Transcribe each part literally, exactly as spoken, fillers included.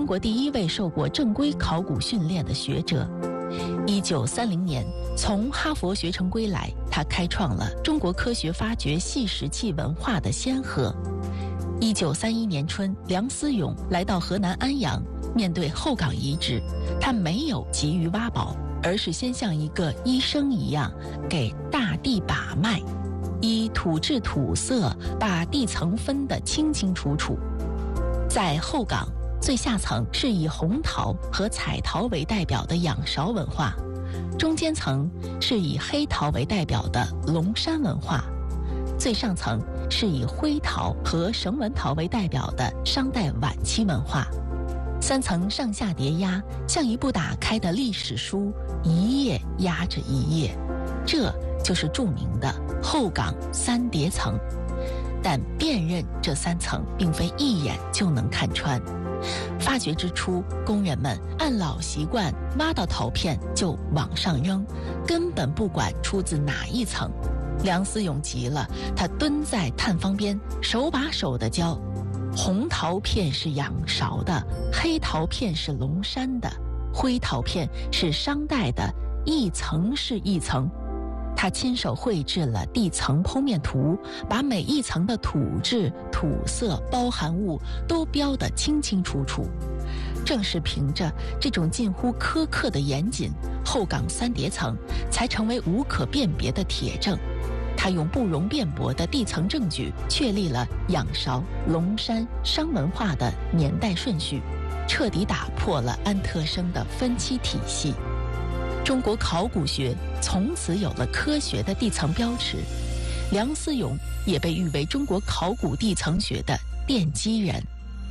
国第一位受过正规考古训练的学者。一九三零年，从哈佛学成归来，他开创了中国科学发掘细石器文化的先河。一九三一年春，梁思永来到河南安阳，面对后岗遗址，他没有急于挖宝，而是先像一个医生一样给大地把脉，以土质土色把地层分得清清楚楚。在后岗最下层是以红陶和彩陶为代表的仰韶文化，中间层是以黑陶为代表的龙山文化，最上层是以灰陶和绳纹陶为代表的商代晚期文化。三层上下叠压，像一部打开的历史书，一页压着一页，这就是著名的后岗三叠层。但辨认这三层并非一眼就能看穿。发掘之初，工人们按老习惯挖到陶片就往上扔，根本不管出自哪一层。梁思永急了，他蹲在探方边，手把手地教：红陶片是仰韶的，黑陶片是龙山的，灰陶片是商代的，一层是一层。他亲手绘制了地层剖面图，把每一层的土质、土色、包含物都标得清清楚楚。正是凭着这种近乎苛刻的严谨，后岗三叠层才成为无可辨别的铁证。他用不容辩驳的地层证据确立了仰韶、龙山、商文化的年代顺序，彻底打破了安特生的分期体系。中国考古学从此有了科学的地层标尺，梁思永也被誉为中国考古地层学的奠基人。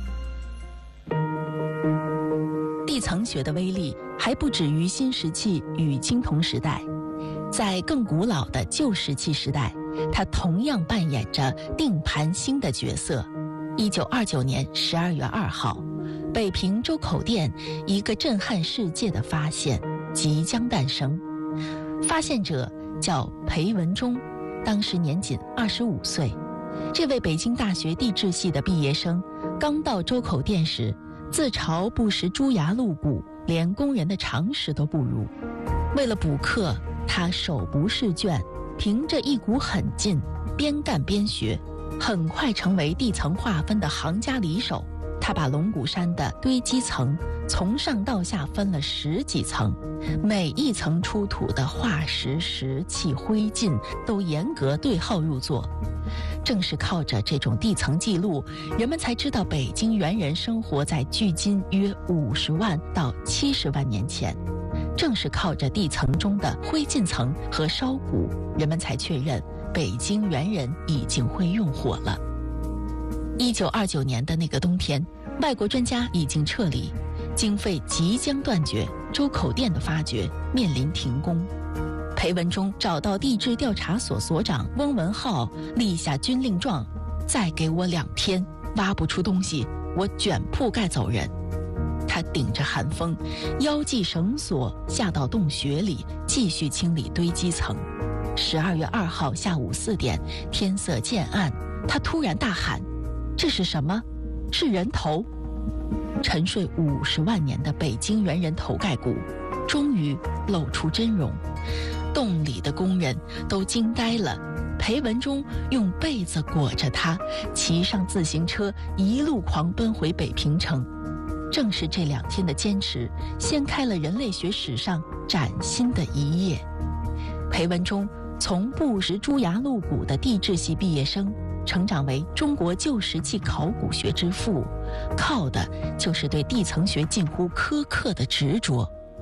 地层学的威力还不止于新石器与青铜时代，在更古老的旧石器时代，它同样扮演着定盘星的角色。一九二九年十二月二号，北平周口店一个震撼世界的发现即将诞生。发现者叫裴文中，当时年仅二十五岁。这位北京大学地质系的毕业生刚到周口店时，自嘲不识猪牙鹿骨，连工人的常识都不如。为了补课，他手不释卷，凭着一股狠劲，边干边学，很快成为地层划分的行家里手。他把龙骨山的堆积层从上到下分了十几层，每一层出土的化石、石器、灰烬都严格对号入座。正是靠着这种地层记录，人们才知道北京猿人生活在距今约五十万到七十万年前。正是靠着地层中的灰烬层和烧骨，人们才确认北京猿人已经会用火了。一九二九年的那个冬天，外国专家已经撤离，经费即将断绝，周口店的发掘面临停工。裴文中找到地质调查所所长翁文浩，立下军令状：再给我两天，挖不出东西，我卷铺盖走人。他顶着寒风，腰系绳索下到洞穴里，继续清理堆积层。十二月二号下午四点，天色渐暗，他突然大喊：这是什么？是人头！沉睡五十万年的北京猿人头盖骨终于露出真容，洞里的工人都惊呆了。裴文中用被子裹着他，骑上自行车一路狂奔回北平城。正是这两天的坚持，掀开了人类学史上崭新的一页。裴文中从不识猪牙鹿骨的地质系毕业生成长为中国旧石器考古学之父，靠的就是对地层学近乎苛刻的执着。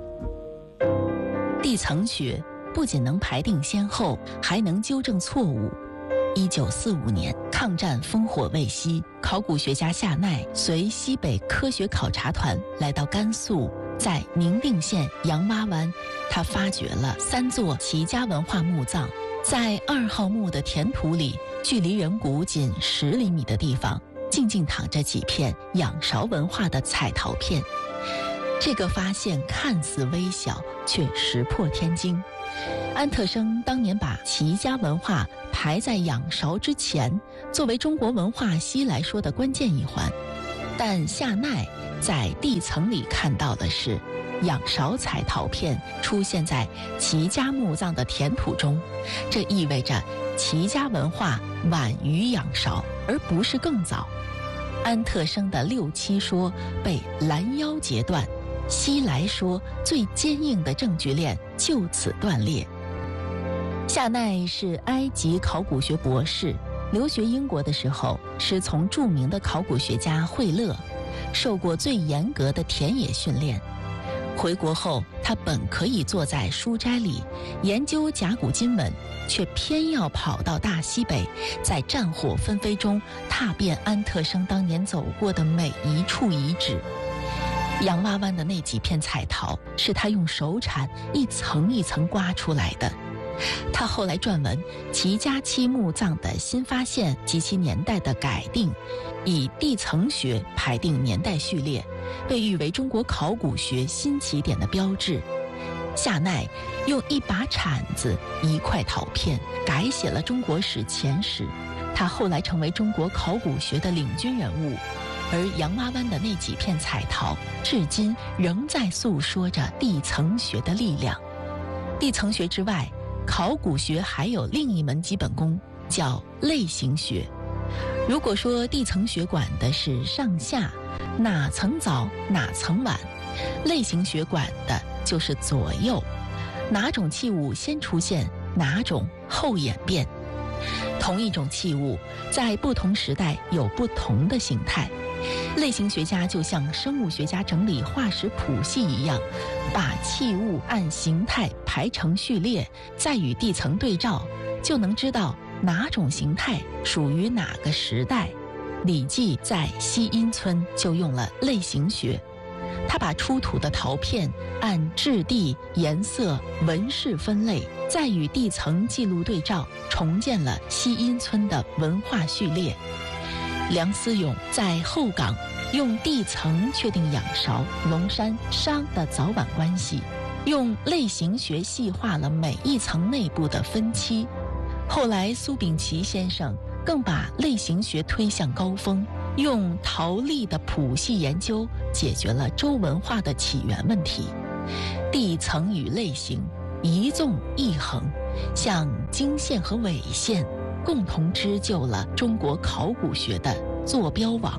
地层学不仅能排定先后，还能纠正错误。一九四五年，抗战烽火未息，考古学家夏奈随西北科学考察团来到甘肃，在宁定县杨洼湾，他发掘了三座齐家文化墓葬。在二号墓的填土里，距离人骨仅十厘米的地方，静静躺着几片仰韶文化的彩陶片。这个发现看似微小，却石破天惊。安特生当年把齐家文化排在仰韶之前，作为中国文化西来说的关键一环。但夏奈在地层里看到的是仰韶彩陶片出现在齐家墓葬的填土中，这意味着齐家文化晚于仰韶，而不是更早。安特生的六七说被拦腰截断，西来说最坚硬的证据链就此断裂。夏奈是埃及考古学博士，留学英国的时候师从著名的考古学家惠勒，受过最严格的田野训练。回国后，他本可以坐在书斋里研究甲骨金文，却偏要跑到大西北，在战火纷飞中踏遍安特生当年走过的每一处遗址。洋洼湾的那几片彩陶是他用手铲一层一层刮出来的。他后来撰文《齐家七墓葬的新发现及其年代的改定》，以地层学排定年代序列，被誉为中国考古学新起点的标志。夏奈用一把铲子、一块陶片改写了中国史前史，他后来成为中国考古学的领军人物。而洋洼湾的那几片彩陶，至今仍在诉说着地层学的力量。地层学之外，考古学还有另一门基本功，叫类型学。如果说地层学管的是上下，哪层早哪层晚，类型学管的就是左右，哪种器物先出现，哪种后演变。同一种器物在不同时代有不同的形态，类型学家就像生物学家整理化石谱系一样，把器物按形态排成序列，再与地层对照，就能知道哪种形态属于哪个时代。李济在西阴村就用了类型学，他把出土的陶片按质地、颜色、纹饰分类，再与地层记录对照，重建了西阴村的文化序列。梁思永在后岗用地层确定仰韶、龙山、商的早晚关系，用类型学细化了每一层内部的分期。后来苏秉琦先生更把类型学推向高峰，用陶粒的谱系研究解决了周文化的起源问题。地层与类型一纵一横，像经线和纬线，共同织就了中国考古学的坐标网。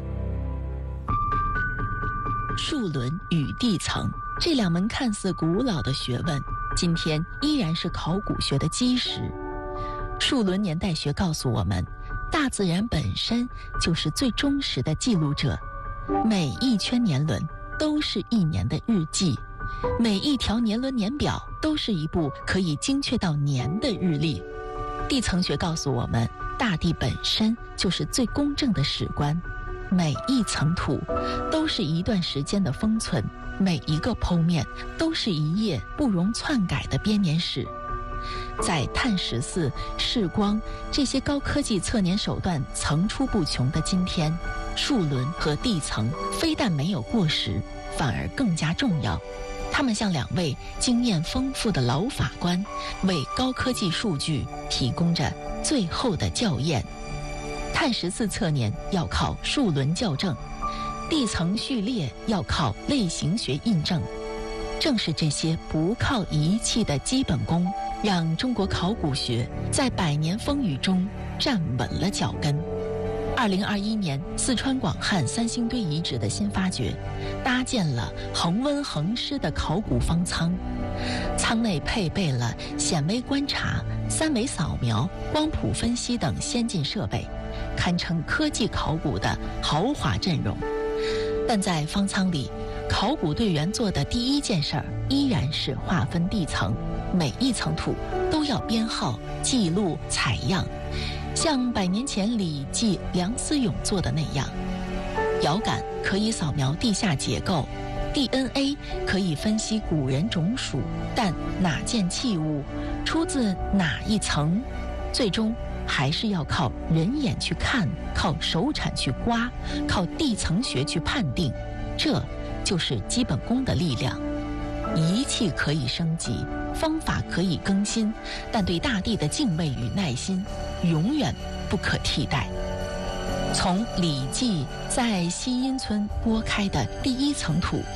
树轮与地层这两门看似古老的学问，今天依然是考古学的基石。树轮年代学告诉我们，大自然本身就是最忠实的记录者，每一圈年轮都是一年的日记，每一条年轮年表都是一部可以精确到年的日历。地层学告诉我们，大地本身就是最公正的史官，每一层土都是一段时间的封存，每一个剖面都是一页不容篡改的编年史。在碳十四、视光这些高科技测年手段层出不穷的今天，树轮和地层非但没有过时，反而更加重要。他们像两位经验丰富的老法官，为高科技数据提供着最后的校验。碳十四测年要靠树轮校正，地层序列要靠类型学印证。正是这些不靠仪器的基本功，让中国考古学在百年风雨中站稳了脚跟。二零二一年，四川广汉三星堆遗址的新发掘，搭建了恒温恒湿的考古方舱，舱内配备了显微观察、三维扫描、光谱分析等先进设备，堪称科技考古的豪华阵容。但在方舱里，考古队员做的第一件事儿依然是划分地层，每一层土都要编号、记录、采样，像百年前李济、梁思永做的那样。遥感可以扫描地下结构， D N A 可以分析古人种属，但哪件器物出自哪一层，最终还是要靠人眼去看，靠手铲去刮，靠地层学去判定。这就是基本功的力量。仪器可以升级，方法可以更新，但对大地的敬畏与耐心永远不可替代。 从《礼记》在西阴村拨开的第一层土。